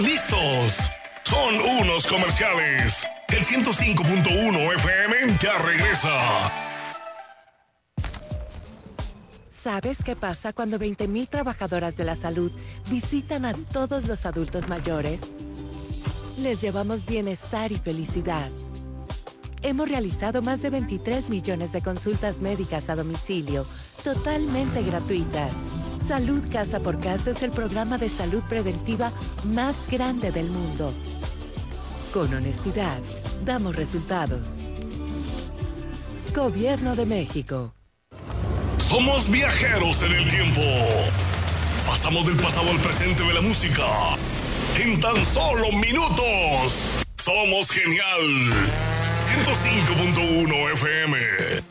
listos. Son unos comerciales. El 105.1 FM ya regresa. ¿Sabes qué pasa cuando 20,000 trabajadoras de la salud visitan a todos los adultos mayores? Les llevamos bienestar y felicidad. Hemos realizado más de 23 millones de consultas médicas a domicilio, totalmente gratuitas. Salud Casa por Casa es el programa de salud preventiva más grande del mundo. Con honestidad, damos resultados. Gobierno de México. Somos viajeros en el tiempo. Pasamos del pasado al presente de la música. En tan solo minutos. Somos genial. 105.1 FM.